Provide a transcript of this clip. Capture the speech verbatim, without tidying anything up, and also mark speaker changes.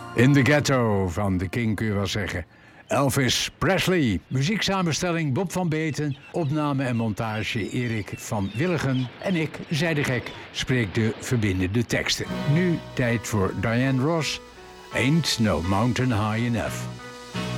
Speaker 1: In the Ghetto van The King kun je wel zeggen. Elvis Presley. Muzieksamenstelling Bob van Beten. Opname en montage Erik van Willigen. En ik, Zij de Gek, spreek de verbindende teksten. Nu tijd voor Diana Ross. Ain't No Mountain High Enough.